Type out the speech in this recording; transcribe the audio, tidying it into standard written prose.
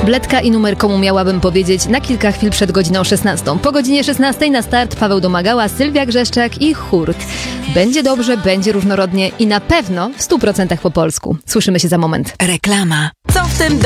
Tabletka i numer, komu miałabym powiedzieć na kilka chwil przed godziną 16. Po godzinie 16 na start Paweł Domagała, Sylwia Grzeszczak i Hurt. Będzie dobrze, będzie różnorodnie i na pewno w 100% po polsku. Słyszymy się za moment. Reklama. Co w tym